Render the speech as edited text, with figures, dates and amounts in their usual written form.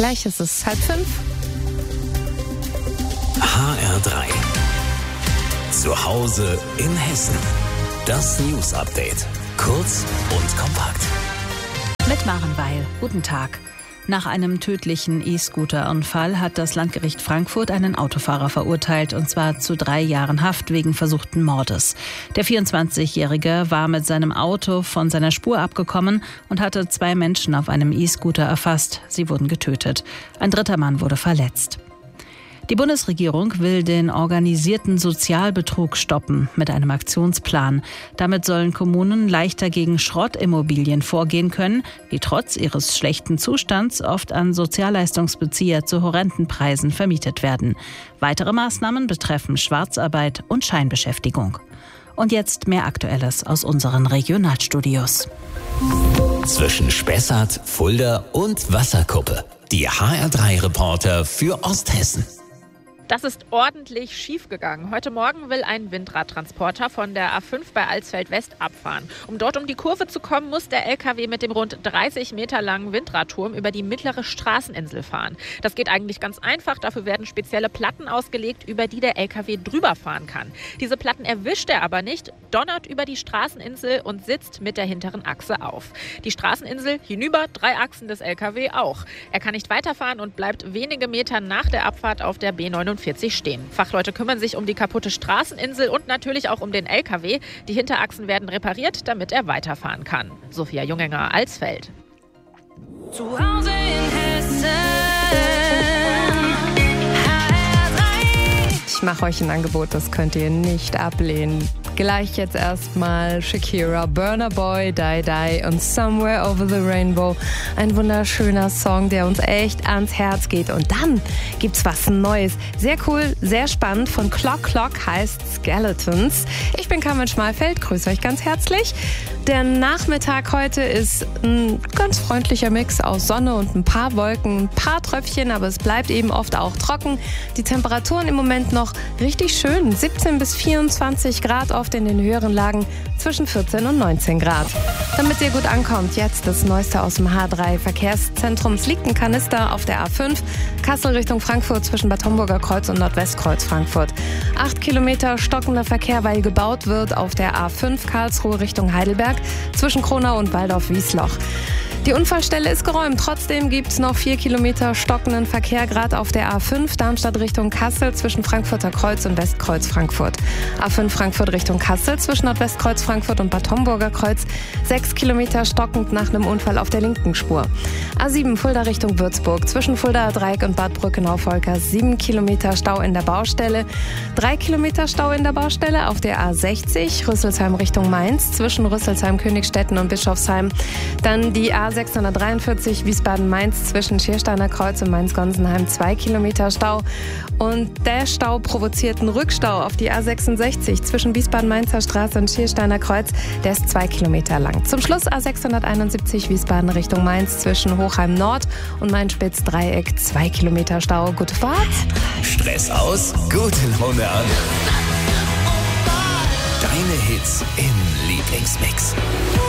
Gleich ist es 4:30. HR3. Zu Hause in Hessen. Das News Update. Kurz und kompakt. Mit Maren Weil. Guten Tag. Nach einem tödlichen E-Scooter-Unfall hat das Landgericht Frankfurt einen Autofahrer verurteilt, und zwar zu 3 Jahren Haft wegen versuchten Mordes. Der 24-Jährige war mit seinem Auto von seiner Spur abgekommen und hatte 2 Menschen auf einem E-Scooter erfasst. Sie wurden getötet. Ein 3. Mann wurde verletzt. Die Bundesregierung will den organisierten Sozialbetrug stoppen mit einem Aktionsplan. Damit sollen Kommunen leichter gegen Schrottimmobilien vorgehen können, die trotz ihres schlechten Zustands oft an Sozialleistungsbezieher zu horrenden Preisen vermietet werden. Weitere Maßnahmen betreffen Schwarzarbeit und Scheinbeschäftigung. Und jetzt mehr Aktuelles aus unseren Regionalstudios. Zwischen Spessart, Fulda und Wasserkuppe. Die HR3-Reporter für Osthessen. Das ist ordentlich schiefgegangen. Heute Morgen will ein Windradtransporter von der A5 bei Alsfeld West abfahren. Um dort um die Kurve zu kommen, muss der LKW mit dem rund 30 Meter langen Windradturm über die mittlere Straßeninsel fahren. Das geht eigentlich ganz einfach. Dafür werden spezielle Platten ausgelegt, über die der LKW drüber fahren kann. Diese Platten erwischt er aber nicht, donnert über die Straßeninsel und sitzt mit der hinteren Achse auf. Die Straßeninsel hinüber, 3 Achsen des LKW auch. Er kann nicht weiterfahren und bleibt wenige Meter nach der Abfahrt auf der B49 stehen. Fachleute kümmern sich um die kaputte Straßeninsel und natürlich auch um den LKW. Die Hinterachsen werden repariert, damit er weiterfahren kann. Sophia Jungenger, Alsfeld. Zu Hause in Hessen. Ich mache euch ein Angebot, das könnt ihr nicht ablehnen. Gleich jetzt erstmal Shakira, Burna Boy, Die Die und Somewhere Over the Rainbow. Ein wunderschöner Song, der uns echt ans Herz geht. Und dann gibt's was Neues. Sehr cool, sehr spannend. Von Clock Clock heißt Skeletons. Ich bin Carmen Schmalfeld, grüße euch ganz herzlich. Der Nachmittag heute ist ein ganz freundlicher Mix aus Sonne und ein paar Wolken, ein paar Tröpfchen, aber es bleibt eben oft auch trocken. Die Temperaturen im Moment noch richtig schön, 17 bis 24 Grad, oft in den höheren Lagen zwischen 14 und 19 Grad. Damit ihr gut ankommt, jetzt das Neueste aus dem H3-Verkehrszentrum. Es liegt ein Kanister auf der A5, Kassel Richtung Frankfurt zwischen Bad Homburger Kreuz und Nordwestkreuz Frankfurt. 8 Kilometer stockender Verkehr, weil gebaut wird auf der A5 Karlsruhe Richtung Heidelberg zwischen Kronau und Waldorf-Wiesloch. Die Unfallstelle ist geräumt. Trotzdem gibt es noch 4 Kilometer stockenden Verkehr, gerade auf der A5 Darmstadt Richtung Kassel zwischen Frankfurter Kreuz und Westkreuz Frankfurt. A5 Frankfurt Richtung Kassel zwischen Nordwestkreuz Frankfurt und Bad Homburger Kreuz. 6 Kilometer stockend nach einem Unfall auf der linken Spur. A7 Fulda Richtung Würzburg zwischen Fuldaer Dreieck und Bad Brückenau-Volkers. 7 Kilometer Stau in der Baustelle. 3 Kilometer Stau in der Baustelle auf der A60 Rüsselsheim Richtung Mainz zwischen Rüsselsheim, Königstetten und Bischofsheim. Dann die A643 Wiesbaden-Mainz zwischen Schiersteiner Kreuz und Mainz-Gonsenheim. 2 Kilometer Stau. Und der Stau provoziert einen Rückstau auf die A66 zwischen Wiesbaden-Mainzer Straße und Schiersteiner Kreuz. Der ist 2 Kilometer lang. Zum Schluss A671 Wiesbaden Richtung Mainz zwischen Hochheim Nord und Main-Spitz-Dreieck. 2 Kilometer Stau. Gute Fahrt. Stress aus, gute Laune an. Deine Hits im Lieblingsmix.